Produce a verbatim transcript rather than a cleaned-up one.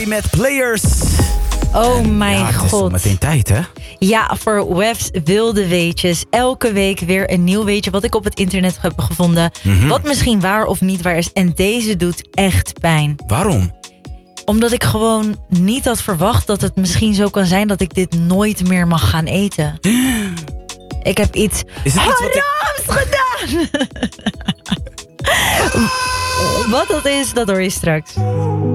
Met Players. Oh mijn ja, god. Het is meteen tijd, hè? Ja, voor Wef's wilde weetjes. Elke week weer een nieuw weetje wat ik op het internet heb gevonden. Mm-hmm. Wat misschien waar of niet waar is. En deze doet echt pijn. Waarom? Omdat ik gewoon niet had verwacht dat het misschien zo kan zijn dat ik dit nooit meer mag gaan eten. Ik heb iets Is het iets wat ik... haraams gedaan. Wat dat is, dat hoor je straks.